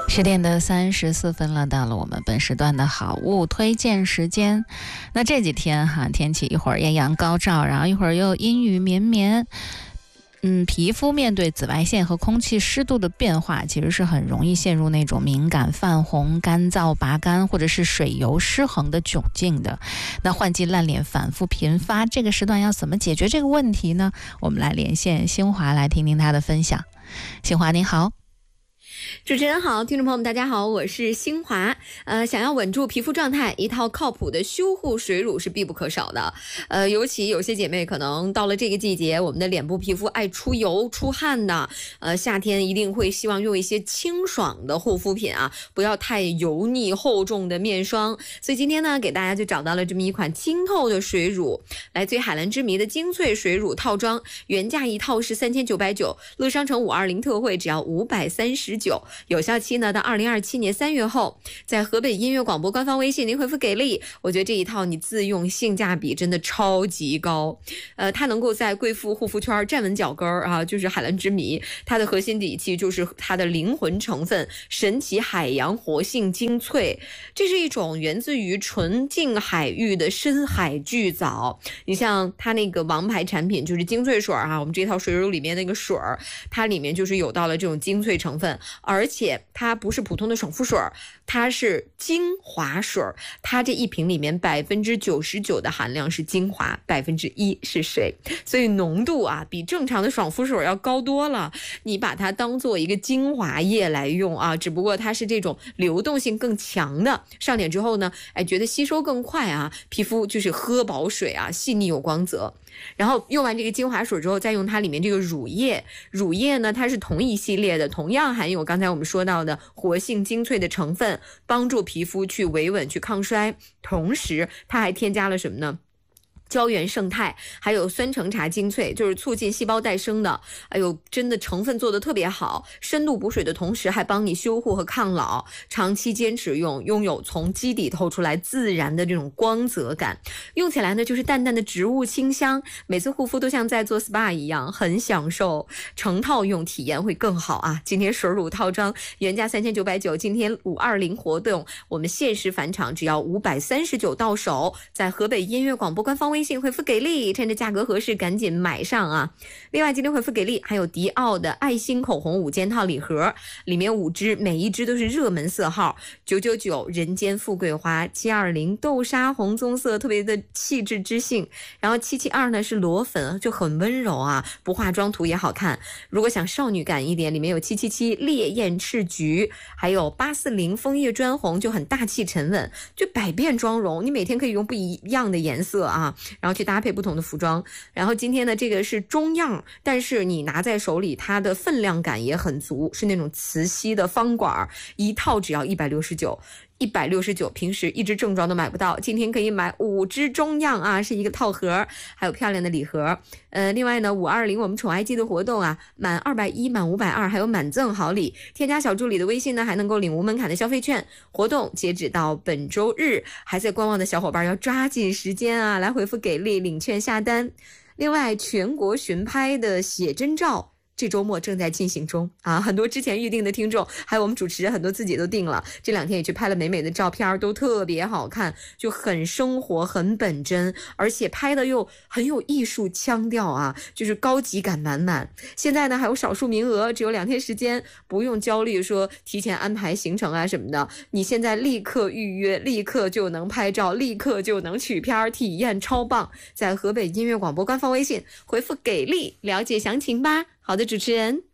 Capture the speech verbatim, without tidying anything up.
十点的三十四分了，到了我们本时段的好物推荐时间。那这几天哈，天气一会儿艳阳高照，然后一会儿又阴雨绵绵。嗯，皮肤面对紫外线和空气湿度的变化，其实是很容易陷入那种敏感、泛红、干燥、拔干，或者是水油失衡的窘境的。那换季烂脸反复频发，这个时段要怎么解决这个问题呢？我们来连线新华来听听他的分享。新华您好。 主持人好，听众朋友们大家好，我是新华。呃，想要稳住皮肤状态，一套靠谱的修护水乳是必不可少的。呃，尤其有些姐妹可能到了这个季节，我们的脸部皮肤爱出油出汗的，呃，夏天一定会希望用一些清爽的护肤品啊，不要太油腻厚重的面霜。所以今天呢，给大家就找到了这么一款清透的水乳，来自于海蓝之谜的精粹水乳套装，原价一套是三千九百九，乐商城五二零特惠只要五百三十九。有效期呢到二零二七年三月后，在河北音乐广播官方微信您回复给力，我觉得这一套你自用性价比真的超级高。呃，它能够在贵妇护肤圈站稳脚跟啊，就是海蓝之谜，它的核心底气就是它的灵魂成分神奇海洋活性精粹，这是一种源自于纯净海域的深海巨藻。你像它那个王牌产品就是精粹水啊，我们这套水乳里面那个水它里面就是有到了这种精粹成分，而且它不是普通的爽肤水，它是精华水，它这一瓶里面百分之九十九的含量是精华，百分之一是水，所以浓度啊比正常的爽肤水要高多了。你把它当做一个精华液来用啊，只不过它是这种流动性更强的，上脸之后呢，哎，觉得吸收更快啊，皮肤就是喝饱水啊，细腻有光泽。然后用完这个精华水之后，再用它里面这个乳液，乳液呢它是同一系列的，同样含有刚才我们说到的活性精粹的成分，帮助皮肤去维稳去抗衰，同时它还添加了什么呢？胶原胜肽，还有酸橙茶精粹，就是促进细胞再生的。哎呦，真的成分做得特别好，深度补水的同时还帮你修护和抗老，长期坚持用，拥有从基底透出来自然的这种光泽感。用起来呢就是淡淡的植物清香，每次护肤都像在做 S P A 一样，很享受。成套用体验会更好啊！今天水乳套装原价三千九百九，今天五二零活动我们限时返场，只要五百三十九到手，在河北音乐广播官方微信微信回复给力，趁着价格合适赶紧买上啊！另外今天回复给力还有迪奥的爱心口红五件套礼盒，里面五支，每一支都是热门色号，九九九人间富贵花，七二零豆沙红棕色，特别的气质知性，然后七七二呢是裸粉，就很温柔啊，不化妆涂也好看。如果想少女感一点，里面有七七七烈焰赤橘，还有八四零枫叶砖红，就很大气沉稳，就百变妆容，你每天可以用不一样的颜色啊，然后去搭配不同的服装。然后今天的这个是中样，但是你拿在手里它的分量感也很足，是那种磁吸的方管，一套只要一百六十九。一百六十九，平时一支正装都买不到，今天可以买五支中样啊，是一个套盒，还有漂亮的礼盒。呃，另外呢，五二零我们宠爱季的活动啊，满二百一、满五百二，还有满赠好礼。添加小助理的微信呢，还能够领无门槛的消费券。活动截止到本周日，还在观望的小伙伴要抓紧时间啊，来回复给力领券下单。另外，全国巡拍的写真照这周末正在进行中啊，很多之前预定的听众，还有我们主持人很多自己都定了，这两天也去拍了美美的照片，都特别好看，就很生活很本真，而且拍的又很有艺术腔调啊，就是高级感满满。现在呢还有少数名额，只有两天时间，不用焦虑说提前安排行程啊什么的，你现在立刻预约，立刻就能拍照，立刻就能取片，体验超棒。在河北音乐广播官方微信回复给力了解详情吧。好的，主持人。